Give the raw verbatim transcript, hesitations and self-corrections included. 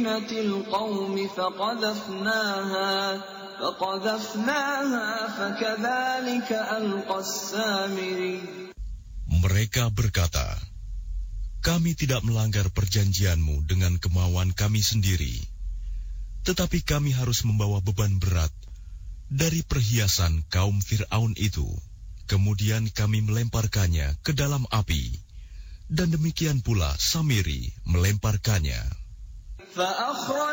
زينة القوم فقذفناها فقذفناها فكذلك ألقى السامري. Mereka berkata, kami tidak melanggar perjanjianmu dengan kemauan kami sendiri, tetapi kami harus membawa beban berat dari perhiasan kaum Fir'aun itu. Kemudian kami melemparkannya ke dalam api, dan demikian pula Samiri melemparkannya.